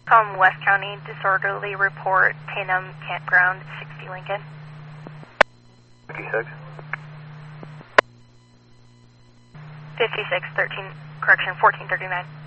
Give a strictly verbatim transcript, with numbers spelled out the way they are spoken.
Calm West County, disorderly report, Tatum Campground, sixty Lincoln. fifty-six. fifty-six, thirteen, correction, fourteen thirty-nine.